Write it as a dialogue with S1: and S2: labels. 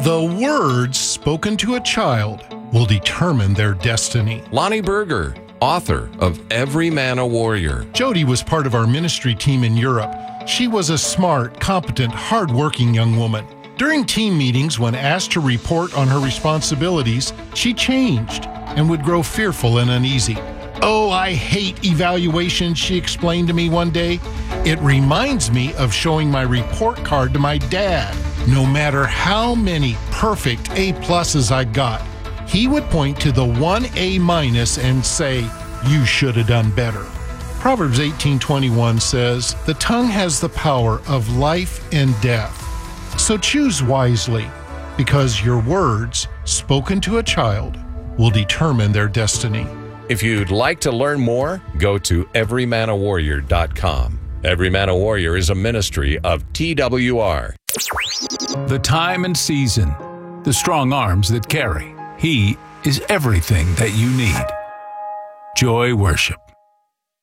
S1: The words spoken to a child will determine their destiny.
S2: Lonnie Berger, author of Every Man a Warrior.
S1: Jody was part of our ministry team in Europe. She was a smart, competent, hardworking young woman. During team meetings, when asked to report on her responsibilities, she changed and would grow fearful and uneasy. "Oh, I hate evaluations," she explained to me one day. "It reminds me of showing my report card to my dad. No matter how many perfect A+s I got, he would point to the one A- and say, 'You should have done better.'" Proverbs 18:21 says, "The tongue has the power of life and death. So choose wisely, because your words, spoken to a child, will determine their destiny."
S2: If you'd like to learn more, go to everymanawarrior.com. Every Man a Warrior is a ministry of TWR.
S3: The time and season, the strong arms that carry. He is everything that you need. Joy Worship.